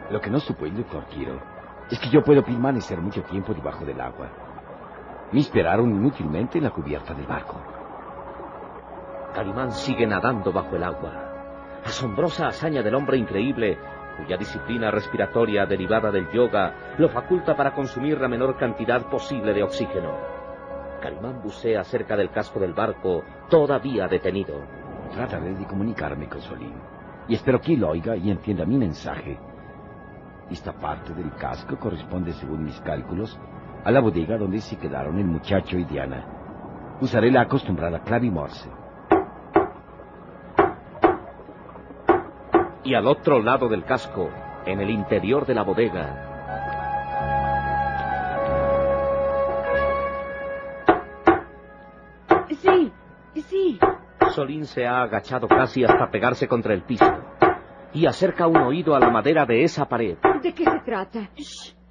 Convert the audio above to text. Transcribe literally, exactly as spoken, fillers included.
Lo que no supo el doctor Quiro es que yo puedo permanecer mucho tiempo debajo del agua. Me esperaron inútilmente en la cubierta del barco. Calimán sigue nadando bajo el agua. Asombrosa hazaña del hombre increíble, cuya disciplina respiratoria derivada del yoga lo faculta para consumir la menor cantidad posible de oxígeno. Calimán bucea cerca del casco del barco, todavía detenido. Trataré de comunicarme con Solín, y espero que él oiga y entienda mi mensaje. Esta parte del casco corresponde, según mis cálculos, a la bodega donde se quedaron el muchacho y Diana. Usaré la acostumbrada clave Morse. Y al otro lado del casco, en el interior de la bodega... Sí, sí. Solín se ha agachado casi hasta pegarse contra el piso y acerca un oído a la madera de esa pared. ¿De qué se trata? Shh.